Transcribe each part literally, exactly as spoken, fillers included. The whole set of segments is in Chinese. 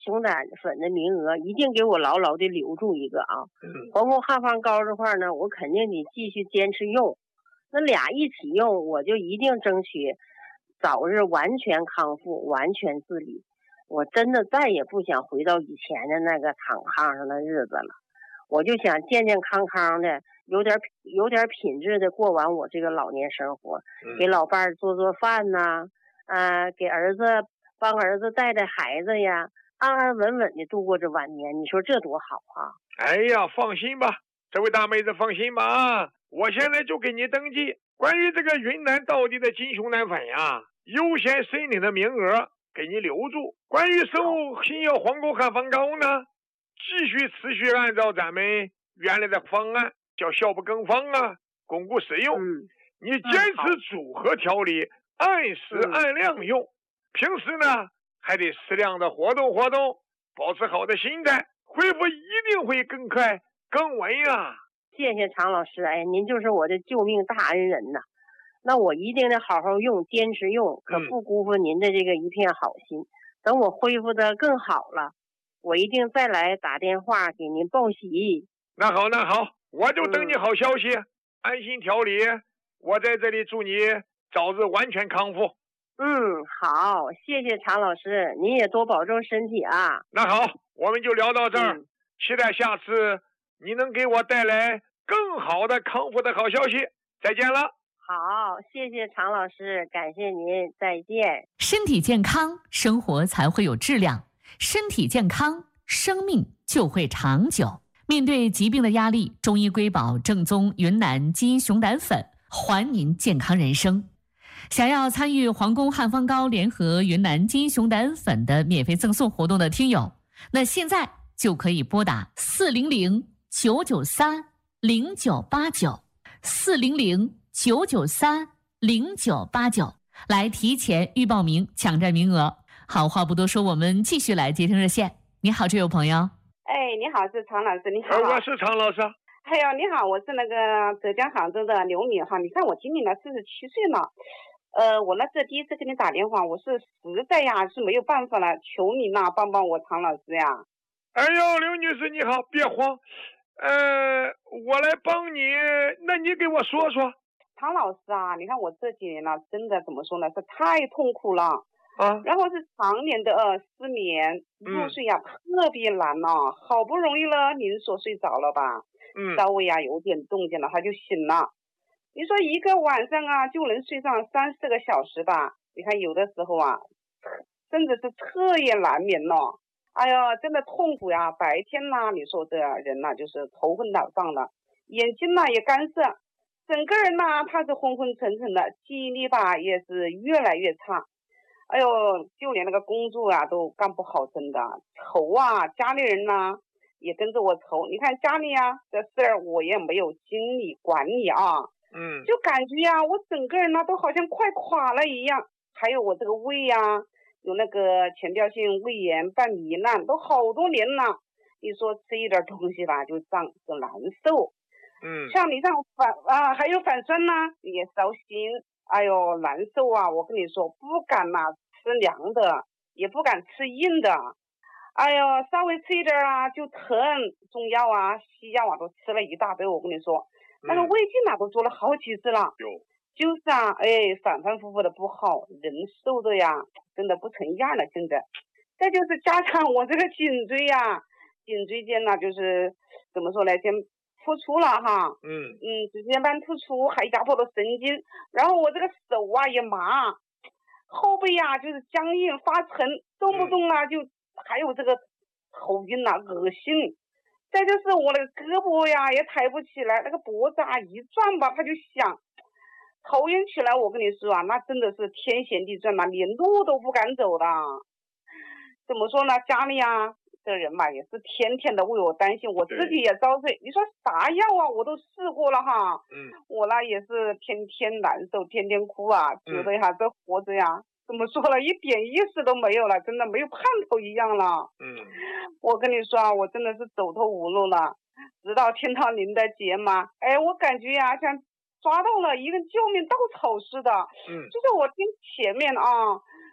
熊胆粉的名额一定给我牢牢的留住一个啊。黄宫汉方膏这块呢，我肯定得继续坚持用，那俩一起用，我就一定争取早日完全康复，完全自理。我真的再也不想回到以前的那个躺炕上的日子了，我就想健健康康的，有点有点品质的过完我这个老年生活，给老伴儿做做饭呐、啊，呃，给儿子帮儿子带带孩子呀，安安稳稳的度过这晚年，你说这多好啊！ 哎呀，放心吧，这位大妹子放心吧啊！我现在就给你登记，关于这个云南道地的金熊胆粉呀，优先申领的名额给你留住。关于收新药黄沟汉方膏呢，继续持续按照咱们原来的方案，叫效不更方啊，巩固使用。 嗯， 你坚持组合调理，按时按量用。平时呢，还得适量的活动活动，保持好的心态，恢复一定会更快更稳呀。 谢谢常老师，哎，您就是我的救命大恩人呐。那我一定得好好用，坚持用，可不辜负您的这个一片好心。嗯、等我恢复的更好了，我一定再来打电话给您报喜。 那好，那好，我就等你好消息，嗯、安心调理。我在这里祝你早日完全康复。 嗯，好，谢谢常老师，您也多保重身体啊。 那好，我们就聊到这儿，嗯、期待下次你能给我带来更好的康复的好消息。再见了。 好，谢谢常老师，感谢您，再见。 身体健康，生活才会有质量；身体健康，生命就会长久。面对疾病的压力，中医瑰宝正宗云南金熊胆粉，还您健康人生。想要参与皇宫汉方膏联合云南金熊胆粉的免费赠送活动的听友，那现在就可以拨打四零零九九三零九八九四零零九九三零九八九来提前预报名，抢占名额。好话不多说，我们继续来接听热线。你好，这位朋友。 哎，你好，是常老师，你好。 我是常老师。 哎呦，你好，我是那个浙江杭州的刘敏哈。你看我今年呢四十七岁了，呃，我呢这第一次给你打电话，我是实在呀是没有办法了，求你呐帮帮我常老师呀。 哎呦，刘女士你好，别慌，呃，我来帮你，那你给我说说。 常老师啊，你看我这几年呢，真的怎么说呢，是太痛苦了。 啊， 然后是常年的呃失眠，入睡呀、嗯、特别难哦，好不容易了，您说睡着了吧， 嗯， 稍微呀有点动静了，他就醒了。你说一个晚上啊就能睡上三四个小时吧？你看有的时候啊，甚至是彻夜难眠了。哎呀，真的痛苦呀！白天呢，你说这人呐、啊、就是头昏脑胀的，眼睛呢也干涩，整个人呢他是昏昏沉沉的，记忆力吧也是越来越差。哎呦，就连那个工作啊都干不好，真的愁啊！家里人呢也跟着我愁。你看家里啊这事儿我也没有精力管理啊， 嗯， 就感觉呀、啊、我整个人呢都好像快垮了一样。还有我这个胃呀、啊，有那个前吊性胃炎半糜烂，都好多年了。你说吃一点东西吧就胀就难受， 嗯， 像你这样反啊还有反酸呢也烧心。哎呦，难受啊！我跟你说，不敢呐、啊、吃凉的，也不敢吃硬的。哎呦，稍微吃一点啊就疼，中药啊、西药啊都吃了一大堆。我跟你说，那个胃镜啊都做了好几次了。 有、嗯， 就是啊，哎，反反复复的不好，人瘦的呀，真的不成样了。现在，再就是加上我这个颈椎呀，颈椎间呢，就是怎么说呢，先突出了哈， 嗯嗯，椎间盘突出，还压迫了神经，然后我这个手啊也麻，后背啊就是僵硬发沉，动不动啊就还有这个头晕啊恶心，再就是我那个胳膊呀也抬不起来，那个脖子啊一转吧它就响，头晕起来我跟你说啊，那真的是天旋地转啊，连路都不敢走的。怎么说呢，家里啊这人嘛也是天天的为我担心，我自己也遭罪。你说啥药啊我都试过了哈， 嗯， 我呢也是天天难受，天天哭啊，觉得呀、嗯、这活着呀怎么说了，一点意思都没有了，真的没有盼头一样了。 嗯， 我跟你说啊，我真的是走投无路了，直到听到您的节目，哎，我感觉呀像抓到了一个救命稻草似的。 嗯， 就是我听前面啊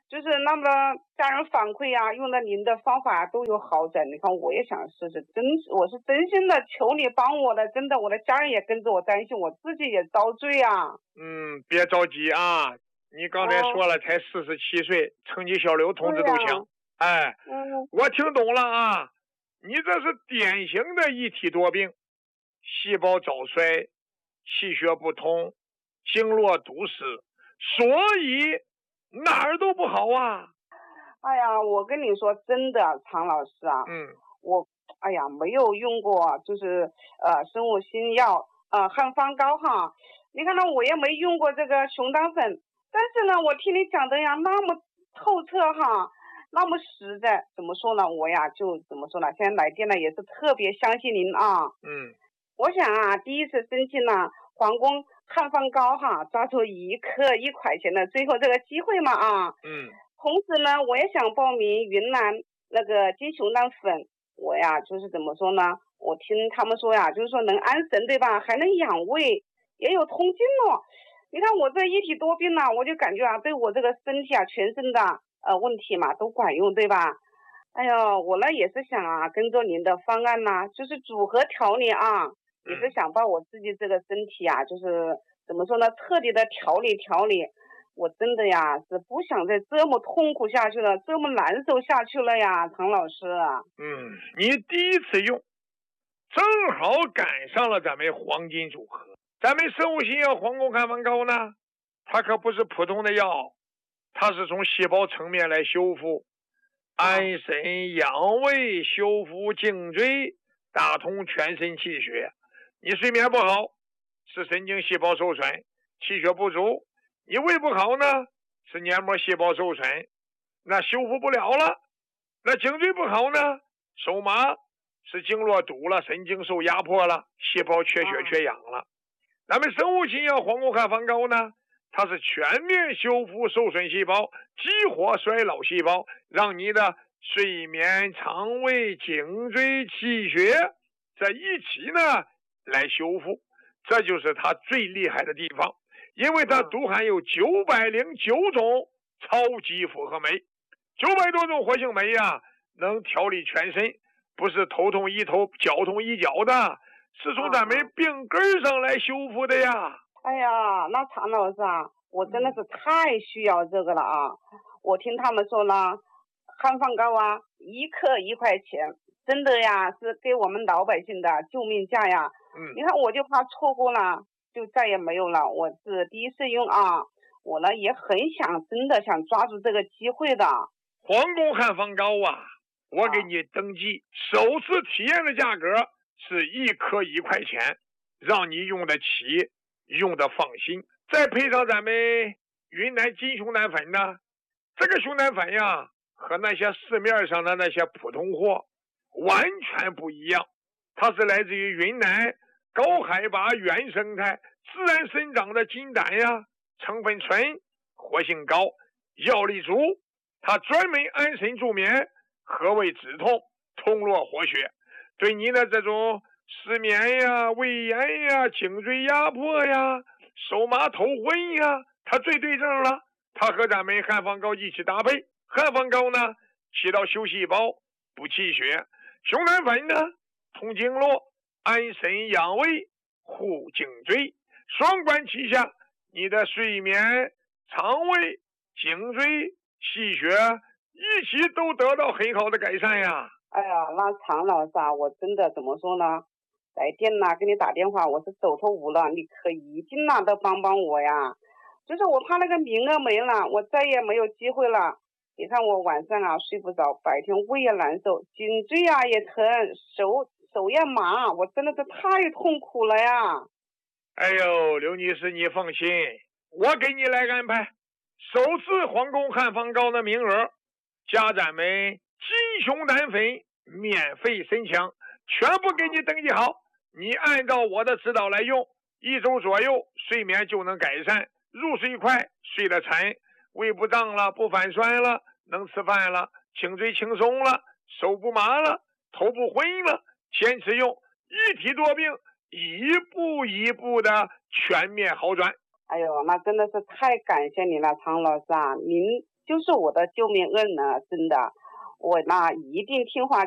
就是那么的家人反馈啊，用了您的方法都有好转。你看我也想试试，真我是真心的求你帮我的，真的我的家人也跟着我担心，我自己也遭罪啊。 嗯，别着急啊，你刚才说了、哦、才四十七岁，称你小刘同志都行。哎， 嗯， 我听懂了啊，你这是典型的一体多病，细胞早衰，气血不通，经络堵死，所以哪儿都不好啊。 哎呀，我跟你说真的，常老师啊， 嗯， 我哎呀没有用过就是呃生物新药呃汉方膏哈，你看呢我也没用过这个熊胆粉，但是呢我听你讲的呀那么透彻哈，那么实在，怎么说呢？我呀就怎么说呢？现在来电呢也是特别相信您啊。 嗯， 我想啊，第一次申请了皇宫汉方膏哈，抓住一克一块钱的最后这个机会嘛啊。 嗯。 同时呢，我也想报名云南那个金熊胆粉，我呀就是怎么说呢？我听他们说呀，就是说能安神对吧？还能养胃，也有通经哦。你看我这一体多病呢、啊，我就感觉啊，对我这个身体啊，全身的。呃，问题嘛都管用，对吧？哎呦，我呢也是想啊，跟着您的方案呐、啊，就是组合调理啊，也是想把我自己这个身体啊，就是怎么说呢，彻底的调理调理。我真的呀是不想再这么痛苦下去了，这么难受下去了呀，常老师。 嗯，你第一次用，正好赶上了咱们黄金组合。咱们生物新药皇宫汉方膏呢，它可不是普通的药。它是从细胞层面来修复，安神养胃，修复颈椎，打通全身气血。你睡眠不好，是神经细胞受损，气血不足；你胃不好呢，是黏膜细胞受损，那修复不了了。那颈椎不好呢，手麻，是经络堵了，神经受压迫了，细胞缺血缺氧了。咱们生物新药皇宫汉方膏呢，它是全面修复受损细胞，激活衰老细胞，让你的睡眠、肠胃、颈椎、气血在一起呢来修复，这就是它最厉害的地方。因为它独含有九百零九种超级复合酶，九百多种活性酶呀，能调理全身，不是头痛医头、脚痛医脚的，是从咱们病根上来修复的呀。 哎呀，那常老师啊，我真的是太需要这个了啊！我听他们说呢，汉方膏啊，一克一块钱，真的呀，是给我们老百姓的救命价呀。 嗯， 你看我就怕错过了，就再也没有了。我是第一次用啊，我呢也很想，真的想抓住这个机会的。 皇宫汉方膏啊，我给你登记，首次体验的价格是一颗一块钱，让你用得起。用的放心，再配上咱们云南金熊胆粉呢，这个熊胆粉呀和那些市面上的那些普通货完全不一样，它是来自于云南高海拔原生态自然生长的金胆呀，成分纯，活性高，药力足，它专门安神助眠，和胃止痛，通络活血，对您的这种失眠呀、胃炎呀、颈椎压迫呀、手麻头昏呀，它最对症了。它和咱们汉方膏一起搭配，汉方膏呢起到修细胞、补气血，熊胆粉呢通经络、安神养胃、护颈椎，双管齐下，你的睡眠、肠胃、颈椎、气血一起都得到很好的改善呀。 哎呀，那常老师啊，我真的怎么说呢？来电啦，给你打电话，我是走投无路，你可一定啦的帮帮我呀！就是我怕那个名额没了，我再也没有机会了。你看我晚上啊睡不着，白天胃也难受，颈椎啊也疼，手手也麻，我真的是太痛苦了呀！ 哎呦，刘女士你放心，我给你来安排，首次皇宫汉方膏的名额，加咱们金熊胆粉免费申请，全部给你登记好。你按照我的指导来用，一周左右睡眠就能改善，入睡快，睡得沉，胃不胀了，不反酸了，能吃饭了，颈椎轻松了，手不麻了，头不昏了。坚持用，一体多病一步一步的全面好转。 哎呦，那真的是太感谢你了，常老师啊！您就是我的救命恩呢，真的，我呢一定听话